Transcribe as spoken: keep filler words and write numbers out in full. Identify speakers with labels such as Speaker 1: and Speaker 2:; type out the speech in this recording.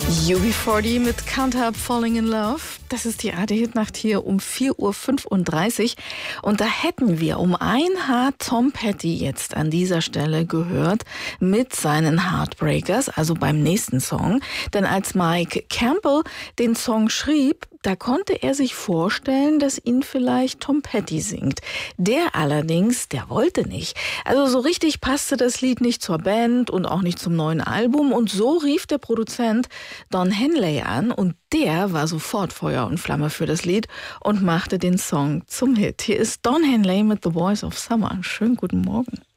Speaker 1: U B vierzig mit Can't Help Falling in Love. Das ist die Arte-Hitnacht hier um vier Uhr fünfunddreißig. Und da hätten wir um ein Haar Tom Petty jetzt an dieser Stelle gehört mit seinen Heartbreakers, also beim nächsten Song. Denn als Mike Campbell den Song schrieb, da konnte er sich vorstellen, dass ihn vielleicht Tom Petty singt. Der allerdings, der wollte nicht. Also so richtig passte das Lied nicht zur Band und auch nicht zum neuen Album. Und so rief der Produzent Don Henley an und der war sofort Feuer und Flamme für das Lied und machte den Song zum Hit. Hier ist Don Henley mit The Voice of Summer. Schönen guten Morgen.